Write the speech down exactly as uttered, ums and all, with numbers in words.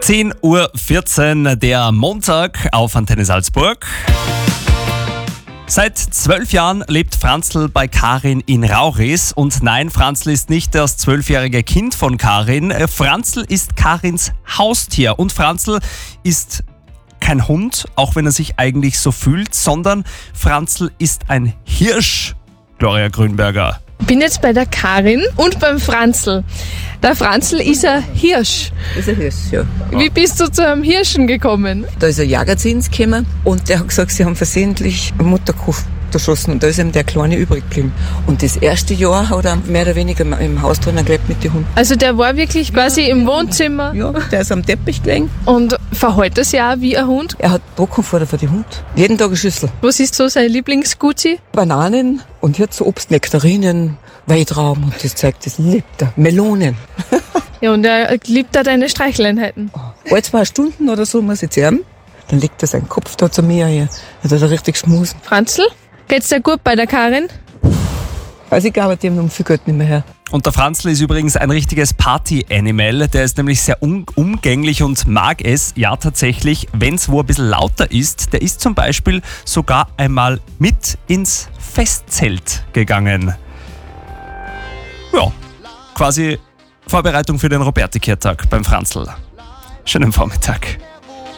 zehn Uhr vierzehn, der Montag auf Antenne Salzburg. Seit zwölf Jahren lebt Franzl bei Karin in Rauris. Und nein, Franzl ist nicht das zwölfjährige Kind von Karin. Franzl ist Karins Haustier. Und Franzl ist kein Hund, auch wenn er sich eigentlich so fühlt, sondern Franzl ist ein Hirsch. Gloria Grünberger. Ich bin jetzt bei der Karin und beim Franzl. Der Franzl ist ein Hirsch. Das ist ein Hirsch, ja. Wie bist du zu einem Hirschen gekommen? Da ist ein Jäger zu uns gekommen und der hat gesagt, sie haben versehentlich einen Mutterkuh erschossen und da ist ihm der Kleine übrig geblieben. Und das erste Jahr hat er mehr oder weniger im Haus drinnen gelebt mit den Hunden. Also der war wirklich quasi im Wohnzimmer Ja, der ist am Teppich gelegen. und verhält er sich auch wie ein Hund. Er hat Bockenfutter für die Hund. Jeden Tag eine Schüssel. Was ist so sein Lieblingsgucci? Bananen und jetzt so Obst, Nektarinen, Weintrauben und das zeigt, das liebt er. Melonen. Ja, und er liebt da deine Streicheleinheiten. Alle zwei Stunden oder so muss ich zerren. Dann legt er seinen Kopf da zu mir hier. Da hat er richtig schmusen. Franzl, geht's dir gut bei der Karin? Also ich glaube, die haben noch viel Geld nicht mehr her. Und der Franzl ist übrigens ein richtiges Party-Animal. Der ist nämlich sehr um- umgänglich und mag es, ja tatsächlich, wenn es wo ein bisschen lauter ist. Der ist zum Beispiel sogar einmal mit ins Festzelt gegangen. Ja, quasi Vorbereitung für den Roberti-Kehrtag beim Franzl. Schönen Vormittag.